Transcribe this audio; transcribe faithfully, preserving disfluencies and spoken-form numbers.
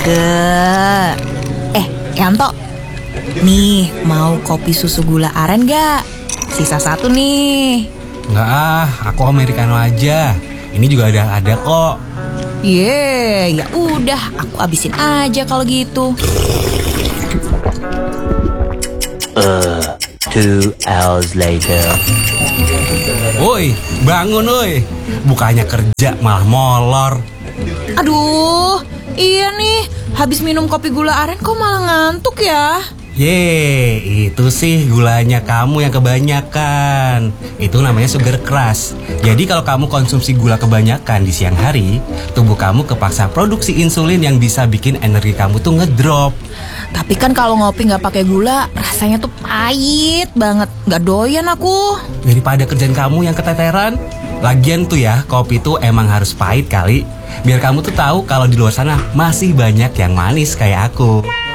Cakep. Eh, Yanto, nih mau kopi susu gula aren gak? Sisa satu nih. Nggak ah, aku americano aja. Ini juga ada ada kok. Yeay, ya udah, aku abisin aja kalau gitu. Uh, two hours later. Woi, bangun woi. Bukannya kerja malah molor. Aduh, iya nih, habis minum kopi gula aren kok malah ngantuk ya? Yeay, itu sih gulanya kamu yang kebanyakan. Itu namanya sugar crush. Jadi kalau kamu konsumsi gula kebanyakan di siang hari, tubuh kamu kepaksa produksi insulin yang bisa bikin energi kamu tuh ngedrop. Tapi kan kalau ngopi nggak pakai gula, rasanya tuh pahit banget. Nggak doyan aku. Daripada kerjaan kamu yang keteteran. Lagian tuh ya, kopi tuh emang harus pahit kali. Biar kamu tuh tahu kalau di luar sana masih banyak yang manis kayak aku.